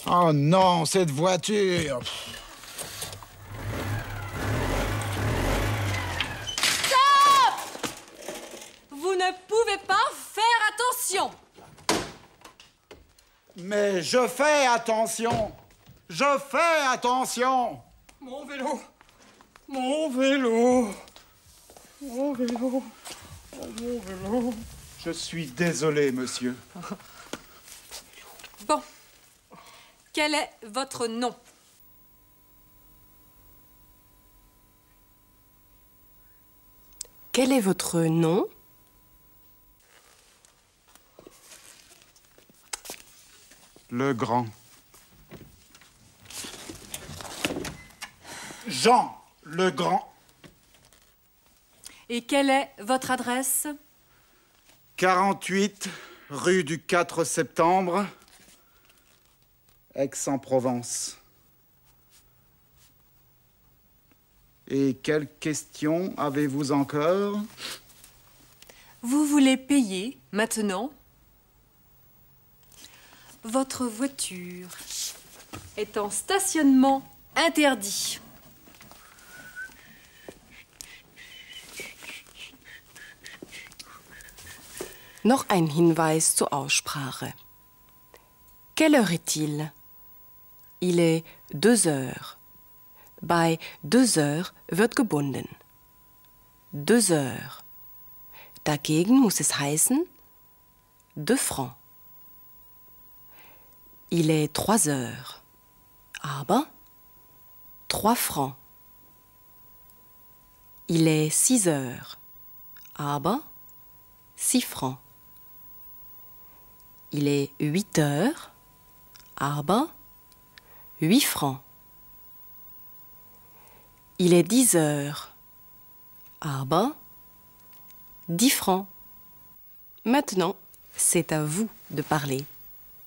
Oh non, cette voiture! Stop! Vous ne pouvez pas faire attention. Mais je fais attention! Je fais attention! Mon vélo! Mon vélo! Mon vélo! Oh, mon vélo! Je suis désolé, monsieur. Bon. Quel est votre nom? Quel est votre nom? Le Grand. Jean le Grand. Et quelle est votre adresse? 48 rue du 4 septembre, Aix-en-Provence. Et quelles questions avez-vous encore? Vous voulez payer maintenant? Votre voiture est en stationnement interdit. Noch ein Hinweis zur Aussprache. Quelle heure est-il? Il est 2 heures. Bei 2 heures wird gebunden. 2 heures. Dagegen muss es heißen 2 francs. Il est 3 heures. Aber 3 francs. Il est 6 heures. Aber 6 francs. Il est 8 heures. Aber 8 francs. Il est 10 heures. Aber 10 francs. Maintenant, c'est à vous de parler.